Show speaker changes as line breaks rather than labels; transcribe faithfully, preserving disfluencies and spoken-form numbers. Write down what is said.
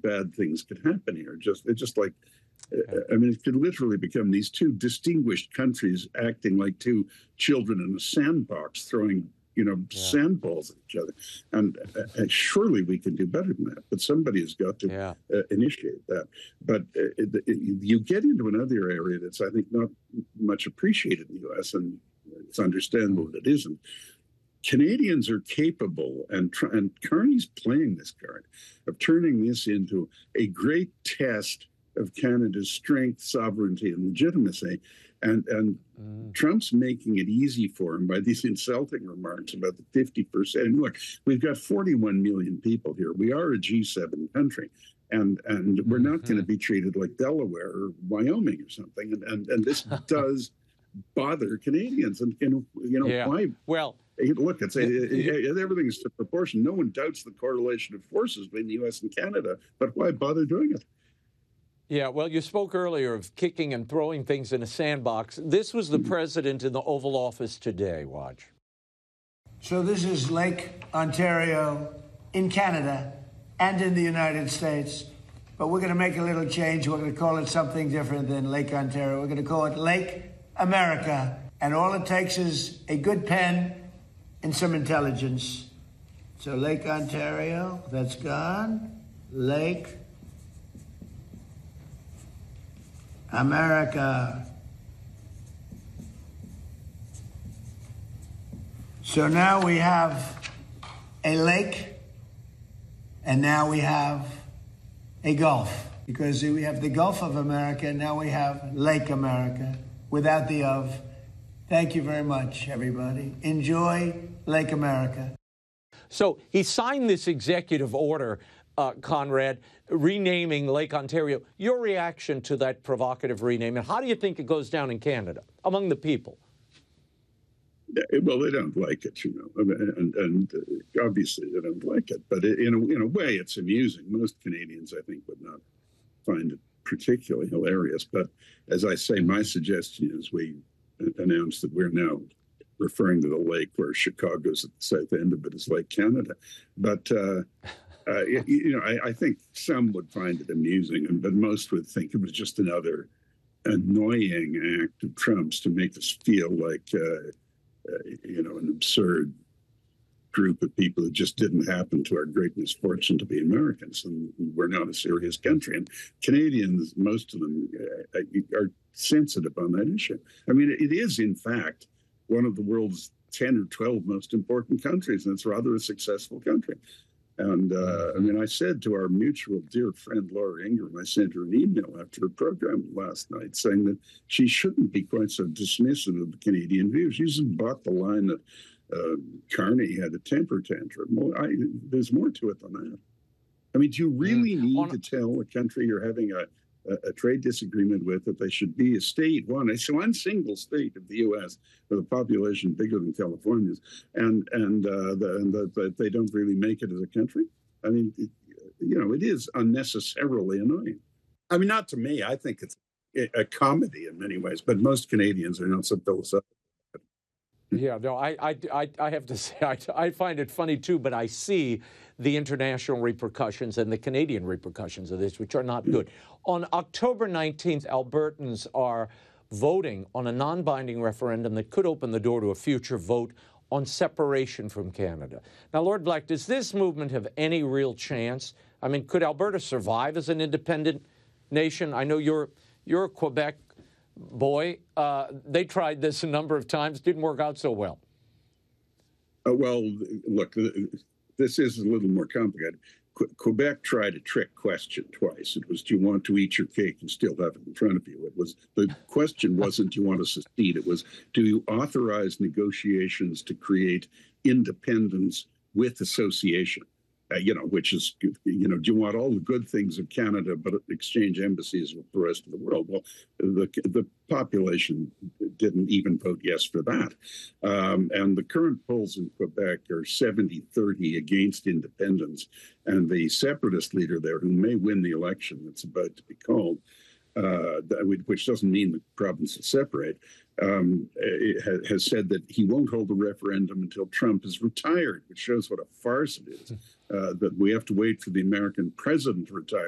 bad things could happen here. Just it's just like, I mean, it could literally become these two distinguished countries acting like two children in a sandbox, throwing, you know, yeah. sandballs at each other. And uh, surely we can do better than that. But somebody has got to yeah. uh, initiate that. But uh, it, it, you get into another area that's, I think, not much appreciated in the U S, and it's understandable that it isn't. Canadians are capable, and, and Carney's playing this card, of turning this into a great test of Canada's strength, sovereignty, and legitimacy. And, and mm. Trump's making it easy for him by these insulting remarks about the fifty percent. And look, we've got forty-one million people here. We are a G seven country. And, and we're not mm-hmm. going to be treated like Delaware or Wyoming or something. And, and, and this does bother Canadians. And, and you know,
yeah.
why?
Well,
look, it's a, it, it, everything is to proportion. No one doubts the correlation of forces between the U S and Canada, but why bother doing it?
Yeah, well, you spoke earlier of kicking and throwing things in a sandbox. This was the president in the Oval Office today. Watch.
So this is Lake Ontario in Canada and in the United States. But we're going to make a little change. We're going to call it something different than Lake Ontario. We're going to call it Lake America. And all it takes is a good pen and some intelligence. So Lake Ontario, that's gone. Lake America. So now we have a lake, and now we have a Gulf, because we have the Gulf of America, and now we have Lake America without the of. Thank you very much, everybody. Enjoy Lake America.
So he signed this executive order, uh, Conrad, renaming Lake Ontario. Your reaction to that provocative rename, and how do you think it goes down in Canada among the people?
Well, they don't like it, you know, and, and obviously they don't like it. But in a, in a way, it's amusing. Most Canadians, I think, would not find it particularly hilarious. But as I say, my suggestion is we announce that we're now referring to the lake where Chicago's at the south end of it is Lake Canada. But, uh, uh, you, you know, I, I think some would find it amusing, and but most would think it was just another annoying act of Trump's to make us feel like, uh, uh, you know, an absurd group of people who just didn't happen to our great misfortune to be Americans, and we're not a serious country. And Canadians, most of them, uh, are sensitive on that issue. I mean, it is, in fact, one of the world's ten or twelve most important countries, and it's rather a successful country. And, uh, I mean, I said to our mutual dear friend, Laura Ingraham, I sent her an email after her program last night saying that she shouldn't be quite so dismissive of the Canadian view. She just bought the line that uh, Carney had a temper tantrum. Well, I, there's more to it than that. I mean, do you really need On- to tell a country you're having a A, a trade disagreement with that they should be a state, one, a one single state of the U S with a population bigger than California's, and and uh, the, and the, the, they don't really make it as a country? I mean, it, you know, it is unnecessarily annoying. I mean, not to me. I think it's a, a comedy in many ways, but most Canadians are not so philosophical.
Yeah, no, I, I, I, I have to say, I, I find it funny too, but I see the international repercussions and the Canadian repercussions of this, which are not good. On October nineteenth, Albertans are voting on a non-binding referendum that could open the door to a future vote on separation from Canada. Now, Lord Black, does this movement have any real chance? I mean, could Alberta survive as an independent nation? I know you're, you're a Quebec boy. Uh, they tried this a number of times, didn't work out so well.
Uh, well, look, this is a little more complicated. Qu- Quebec tried a trick question twice. It was, do you want to eat your cake and still have it in front of you? It was, the question wasn't, do you want to secede? It was, do you authorize negotiations to create independence with association? Uh, you know, which is, you know, do you want all the good things of Canada, but exchange embassies with the rest of the world? Well, the the population didn't even vote yes for that. Um, and the current polls in Quebec are seventy thirty against independence. And the separatist leader there, who may win the election that's about to be called, uh, which doesn't mean the province will separate, um, has said that he won't hold a referendum until Trump is retired, which shows what a farce it is, uh, that we have to wait for the American president to retire.